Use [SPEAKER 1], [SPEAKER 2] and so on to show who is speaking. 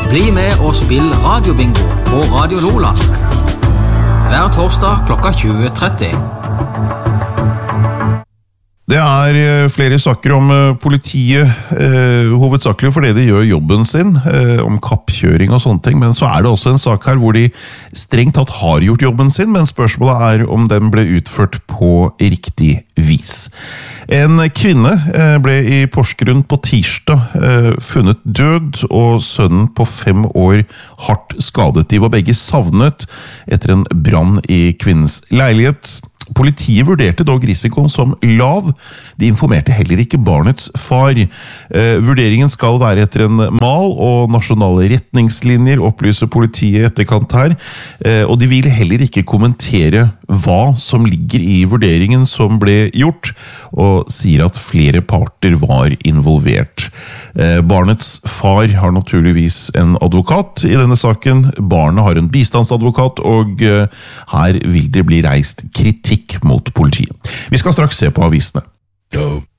[SPEAKER 1] Bli med og spill radiobingo på Radio Loland. Hver torsdag klokka 20:30.
[SPEAKER 2] Det flere saker om politiet, hovedsakelig fordi de gjør jobben sin, om kappkjøring og sånne ting, men så det også en sak her hvor de strengt tatt har gjort jobben sin, men spørsmålet om den ble utført på riktig vis. En kvinne ble i Porsgrunn på tirsdag funnet død, og sønnen på 5 år hardt skadet. De var begge savnet etter en brann i kvinnens leilighet. Politiet vurderte dog risikoen som lav. De informerte heller ikke barnets far. Vurderingen skal være etter en mal og nasjonale retningslinjer, opplyser politiet etterkant her. Og de vil heller ikke kommentere hva som ligger i vurderingen som ble gjort, og sier at flere parter var involvert. Barnets far har naturligvis en advokat i denne saken. Barnet har en bistandsadvokat, og her vil det bli reist kritikk mot politiet. Vi skal straks se på avisene.